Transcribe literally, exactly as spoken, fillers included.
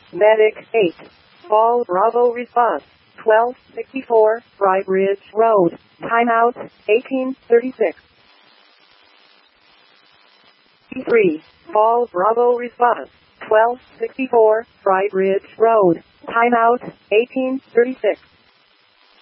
Medic eight. Fall Bravo response. twelve sixty-four, Rye Bridge Road. Timeout, eighteen thirty-six. three. Fall Bravo response. twelve sixty-four, Rye Bridge Road. Timeout, eighteen thirty-six.